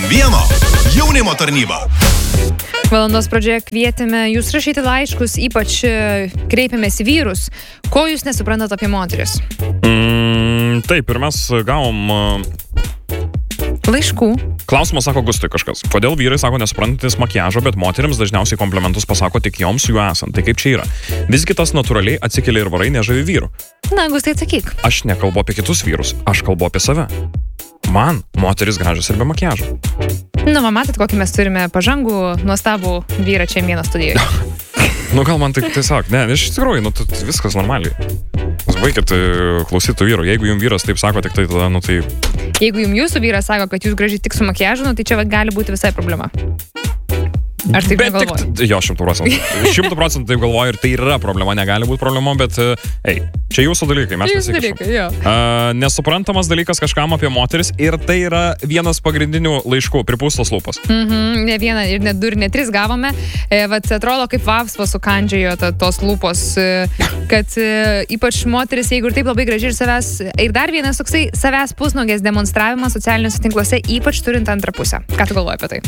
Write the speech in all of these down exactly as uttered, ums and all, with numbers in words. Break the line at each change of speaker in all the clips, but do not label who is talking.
vieno jaunimo tarnyba.
Valandos pradžioje kvietėme jūs rašyti laiškus, ypač kreipiamės į vyrus. Ko jūs nesuprantat apie moteris?
Mm, taip, ir mes gavom
laiškų.
Klausimą sako Gustui kažkas. Kodėl vyrai sako nesuprantantis makiažo, bet moterims dažniausiai komplimentus pasako tik joms jų esant. Tai kaip čia yra? Visgi tas natūraliai atsikelia ir varai nežavi vyrų.
Na, Gustai, atsakyk.
Aš nekalbu apie kitus vyrus, aš kalbu apie save. Man moteris gražios ir be makiažo.
Nu, va, matot, kokį mes turime pažangų, nuostabų vyrą čia vieno studijoje.
Nu, gal man taip tiesiog, ne, iš tikrųjų, nu, t- viskas normaliai. Jūs baikit klausytų vyrų, jeigu jums vyras taip sako, tik tai tada, nu, tai...
Jeigu jums jūsų vyras sako, kad jūs gražiai tik su makiažu, nu, tai čia va, gali būti visai problema. Ar taip
bet
negalvoju?
Tik, jo, šimtų procentų. Šimtų procentų taip galvoju ir tai yra problema, negali būti problema, bet, ei, čia jūsų dalykai, mes
Jūsų dalykai, jo.
Uh, nesuprantamas dalykas kažkam apie moteris ir tai yra vienas pagrindinių laiškų, pripūstos lūpos.
Mhm, ne vieną ir ne du ir ne tris gavome. E, vat atrodo kaip vapsvas sukandžiojo ta, tos lūpos, e, kad e, ypač moteris, jeigu ir taip labai gražiai ir savęs, ir dar vienas toksai savęs pusnogės demonstravimas socialiniuose tinkluose, ypač turint antrą pusę. Ką tu galvoji apie tai?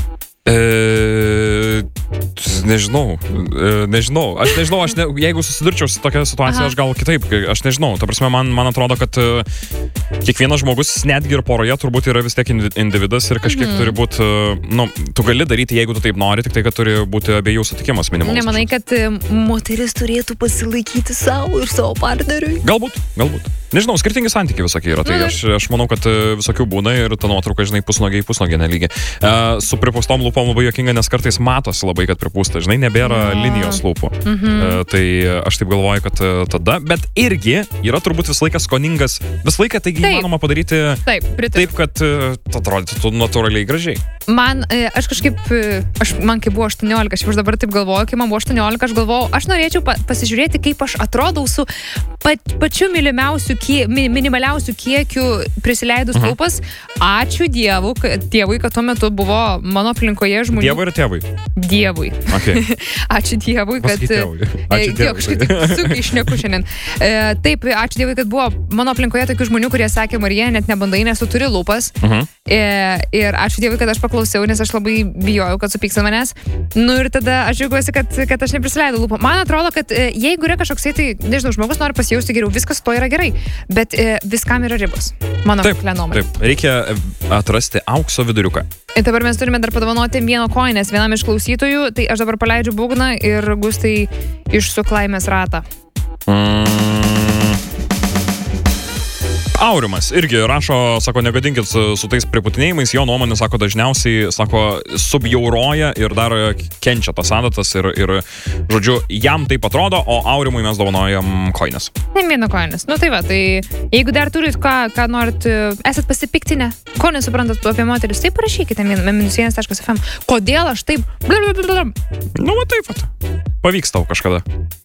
E, nežinau, e, nežinau, aš nežinau, aš ne, jeigu susidurčiau su tokia situacija,
Aha.
aš gal kitaip, aš nežinau, ta prasme, man, man atrodo, kad e, kiekvienas žmogus, netgi ir poroje, turbūt yra vis tiek individas ir kažkiek
Mhm.
turi būti, e, nu, tu gali daryti, jeigu tu taip nori, tik tai, kad turi būti abiejų sutikimas minimalus.
Nemanai, kad e, moteris turėtų pasilaikyti savo ir savo partneriui?
Galbūt, galbūt. Nežinau, skirtingi santykiai visokie yra, tai aš, aš manau, kad e, visokių būna ir ta nuotrauka, žinai, pusnogiai, pusnogiai nelygi. E, su pripūstom lūpom labai juokinga, nes kartais matosi labai, kad pripūsta, žinai, nebėra
No.
linijos lūpų.
Mhm.
E, tai aš taip galvoju, kad e, tada, bet irgi yra turbūt visą laiką skoningas, visą laiką taigi
Taip.
įmanoma padaryti
Taip, pritariu.
taip, kad e, atrodytų natūraliai gražiai.
Man, e, aš kažkaip, e, aš, man kai buvo aštuoniolika, aš dabar taip galvoju, kai man buvo aštuoniolika, aš galvojau, aš norėčiau pa, pasižiūrėti, kaip aš atrodau su pa, pačiu mylimiausiu, kie, mi, minimaliausiu kiekiu prisileidus
Mhm.
lūpas. Ačiū Dievui, kad, Dievui, kad tuo metu buvo mano aplinkoje žmonių.
Dievui ir tėvui.
Dievui.
Okay.
Ačiū Dievui, kad...
Pasakyk tėvui.
E,
Ačiū
jo,
Dievui.
kažkaip taip sunkiai šneku šiandien. E, taip, ačiū Dievui, kad buvo mano aplinkoje tokių žmonių, kurie sakė, Marija, net nebandai, nes tu turi lūpas.
Mhm.
E, ir ačiū Dievui, kad aš paklausiau, nes aš labai bijojau, kad supyksa manęs. Nu ir tada aš džiaugiuosi, kad, kad aš neprisileidau lūpą. Man atrodo, kad e, jeigu yra kažkoksai, tai, nežinau, žmogus nori pasijausti geriau, viskas to yra gerai, bet e, viskam yra ribos. Mano
Taip,
kuklė nuomonė.
taip. Reikia atrasti aukso viduriuką.
Ir dabar mes turime dar padovanoti vieno koinės vienam iš klausytojų, tai aš dabar paleidžiu būgną ir Gustai išsuk laimės ratą.
Mm. Aurimas irgi rašo, sako, negadinkit su, su tais priputinėjimais, jo nuomonė, sako, dažniausiai, sako, subjauroja ir dar kenčia tas adatas ir, ir, žodžiu, jam taip atrodo, o Aurimui mes dovanojam koinės.
Ne vieno koinės. Nu tai va, tai jeigu dar turit ką, ką norit, esat pasipiktinę, ko nesuprantat apie moteris, tai parašykite minus vienas taškas ef em. Kodėl aš taip...
Nu, va taip, va. Pavyks tau kažkada.